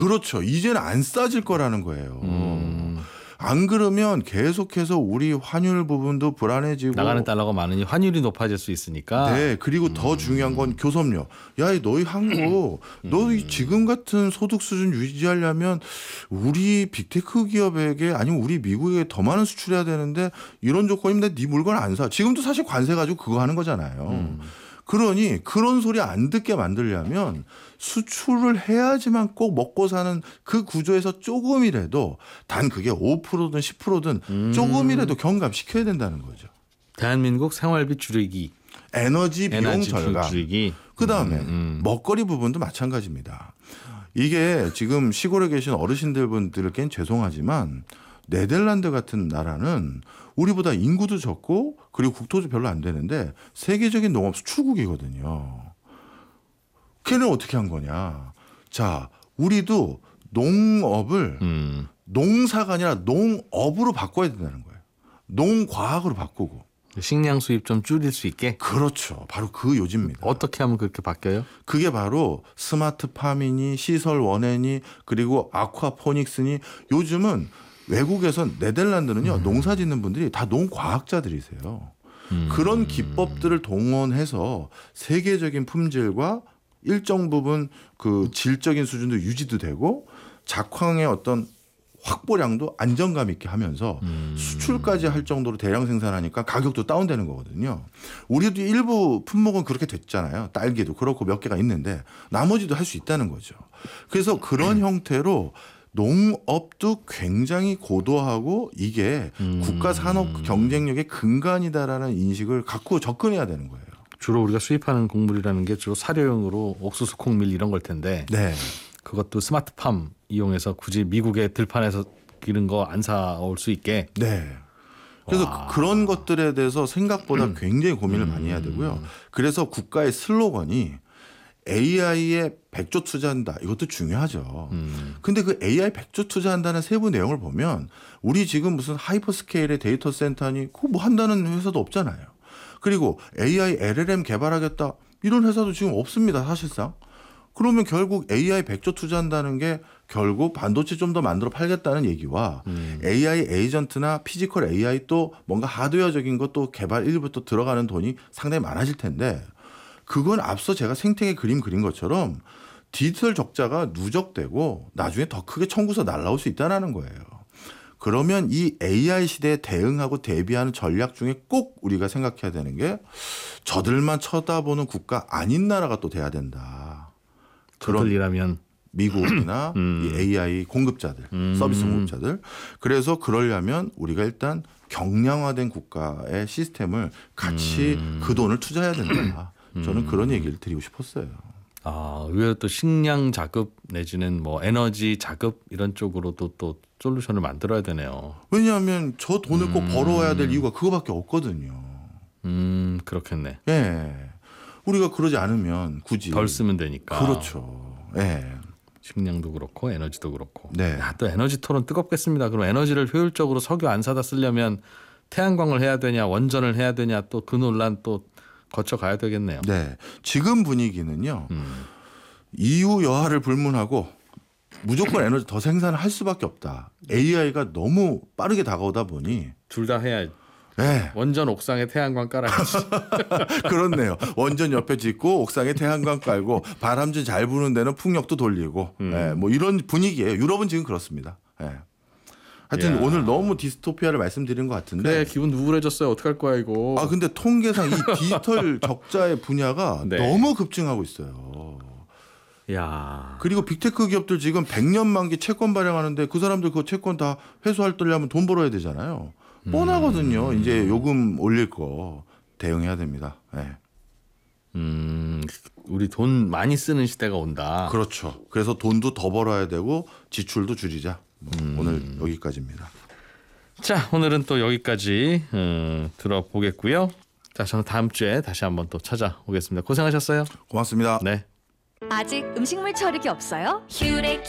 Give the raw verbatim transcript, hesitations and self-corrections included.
그렇죠. 이제는 안 싸질 거라는 거예요. 음. 안 그러면 계속해서 우리 환율 부분도 불안해지고 나가는 달러가 많으니 환율이 높아질 수 있으니까. 네. 그리고 음. 더 중요한 건 교섭료. 야, 너희 한국 너희 지금 같은 소득 수준 유지하려면 우리 빅테크 기업에게 아니면 우리 미국에 더 많은 수출해야 되는데 이런 조건인데 네 물건 안 사. 지금도 사실 관세 가지고 그거 하는 거잖아요. 음. 그러니 그런 소리 안 듣게 만들려면 수출을 해야지만 꼭 먹고 사는 그 구조에서 조금이라도 단 그게 오 퍼센트든 십 퍼센트든 음. 조금이라도 경감시켜야 된다는 거죠. 대한민국 생활비 줄이기. 에너지 비용 에너지 절감. 줄이기. 그다음에 음, 음. 먹거리 부분도 마찬가지입니다. 이게 지금 시골에 계신 어르신들 분들께는 죄송하지만 네덜란드 같은 나라는 우리보다 인구도 적고 그리고 국토도 별로 안 되는데 세계적인 농업 수출국이거든요. 걔는 어떻게 한 거냐. 자, 우리도 농업을 음. 농사가 아니라 농업으로 바꿔야 된다는 거예요. 농과학으로 바꾸고. 식량 수입 좀 줄일 수 있게? 그렇죠. 바로 그 요지입니다. 어떻게 하면 그렇게 바뀌어요? 그게 바로 스마트 파밍이 시설 원해니 그리고 아쿠아포닉스니 요즘은 외국에선 네덜란드는요. 음. 농사 짓는 분들이 다 농과학자들이세요. 음. 그런 기법들을 동원해서 세계적인 품질과 일정 부분 그 질적인 수준도 유지도 되고 작황의 어떤 확보량도 안정감 있게 하면서 음. 수출까지 할 정도로 대량 생산하니까 가격도 다운되는 거거든요. 우리도 일부 품목은 그렇게 됐잖아요. 딸기도 그렇고 몇 개가 있는데 나머지도 할 수 있다는 거죠. 그래서 그런 음. 형태로 농업도 굉장히 고도하고 이게 음. 국가 산업 경쟁력의 근간이다라는 인식을 갖고 접근해야 되는 거예요. 주로 우리가 수입하는 곡물이라는 게 주로 사료용으로 옥수수, 콩밀 이런 걸 텐데 네. 그것도 스마트팜 이용해서 굳이 미국의 들판에서 기른 거 안 사올 수 있게. 네. 그래서 와. 그런 것들에 대해서 생각보다 음. 굉장히 고민을 음. 많이 해야 되고요. 그래서 국가의 슬로건이 에이아이에 백조 투자한다. 이것도 중요하죠. 음. 근데 그 에이아이 백조 투자한다는 세부 내용을 보면 우리 지금 무슨 하이퍼스케일의 데이터 센터니 그거 뭐 한다는 회사도 없잖아요. 그리고 에이아이 엘엘엠 개발하겠다. 이런 회사도 지금 없습니다. 사실상. 그러면 결국 에이아이 백조 투자한다는 게 결국 반도체 좀 더 만들어 팔겠다는 얘기와 음. 에이아이 에이전트나 피지컬 에이아이 또 뭔가 하드웨어적인 것도 개발 일부 또 들어가는 돈이 상당히 많아질 텐데 그건 앞서 제가 생태계 그림 그린 것처럼 디지털 적자가 누적되고 나중에 더 크게 청구서 날라올 수 있다는 거예요. 그러면 이 에이아이 시대에 대응하고 대비하는 전략 중에 꼭 우리가 생각해야 되는 게 저들만 쳐다보는 국가 아닌 나라가 또 돼야 된다. 저들이라면 미국이나 음. 이 에이아이 공급자들, 음. 서비스 공급자들. 그래서 그러려면 우리가 일단 경량화된 국가의 시스템을 같이 음. 그 돈을 투자해야 된다. 저는 그런 얘기를 드리고 싶었어요. 아, 의외로 또 식량 자급 내지는 뭐 에너지 자급 이런 쪽으로도 또 솔루션을 만들어야 되네요. 왜냐하면 저 돈을 음. 꼭 벌어와야 될 이유가 그거밖에 없거든요. 음, 그렇겠네. 예. 네. 우리가 그러지 않으면 굳이 덜 쓰면 되니까. 그렇죠. 예. 네. 식량도 그렇고 에너지도 그렇고. 네. 야, 또 에너지 토론 뜨겁겠습니다. 그럼 에너지를 효율적으로 석유 안 사다 쓰려면 태양광을 해야 되냐, 원전을 해야 되냐 또 그 논란 또 거쳐가야 되겠네요. 네, 지금 분위기는요. 음. 이유 여하를 불문하고 무조건 에너지 더 생산을 할 수밖에 없다. 에이아이가 너무 빠르게 다가오다 보니 둘 다 해야. 네. 원전 옥상에 태양광 깔아야지. 그렇네요. 원전 옆에 짓고 옥상에 태양광 깔고 바람 좀 잘 부는 데는 풍력도 돌리고 음. 네, 뭐 이런 분위기예요. 유럽은 지금 그렇습니다. 네. 하여튼 야. 오늘 너무 디스토피아를 말씀드린 것 같은데. 그래, 기분 우울해졌어요. 어떡할 거야 이거. 아 근데 통계상 이 디지털 적자의 분야가 네. 너무 급증하고 있어요. 야. 그리고 빅테크 기업들 지금 백 년 만기 채권 발행하는데 그 사람들 그 채권 다 회수하려면 돈 벌어야 되잖아요. 뻔하거든요. 음. 이제 요금 올릴 거 대응해야 됩니다. 네. 음, 우리 돈 많이 쓰는 시대가 온다. 그렇죠. 그래서 돈도 더 벌어야 되고 지출도 줄이자. 음. 오늘 여기까지입니다. 자, 오늘은 또 여기까지 음, 들어보겠고요. 자, 저는 다음 주에 다시 한번 또 찾아오겠습니다. 고생하셨어요. 고맙습니다. 네. 아직 음식물 처리기 없어요? 휴레